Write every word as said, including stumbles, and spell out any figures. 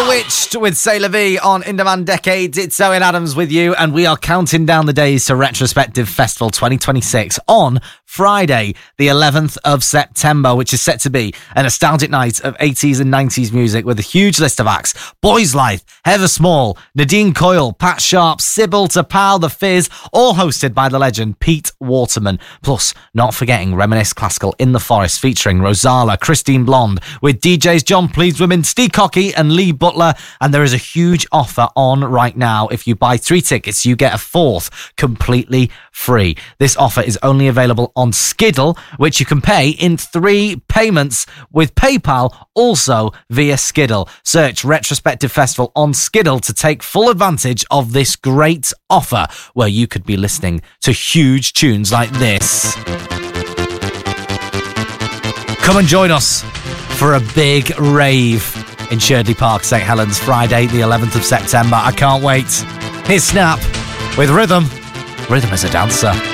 Bewitched with Sailor V on In Demand Decades. It's Owen Adams with you, and we are counting down the days to Retrospective Festival twenty twenty-six on Friday, the eleventh of September, which is set to be a nostalgic night of eighties and nineties music with a huge list of acts. Boys Life, Heather Small, Nadine Coyle, Pat Sharp, Sybil, Tapal, The Fizz, all hosted by the legend Pete Waterman. Plus, not forgetting Reminisce Classical in the Forest featuring Rosala, Christine Blonde, with D Js John Pleaswomen, Steve Cocky and Lee Butler. And there is a huge offer on right now. If you buy three tickets, you get a fourth completely free. This offer is only available on Skiddle, which you can pay in three payments with PayPal, also via Skiddle. Search Retrospective Festival on Skiddle to take full advantage of this great offer, where you could be listening to huge tunes like this. Come and join us for a big rave in Sherdley Park, St Helens, Friday the eleventh of September. I can't wait. Here's Snap with Rhythm. Rhythm is a dancer.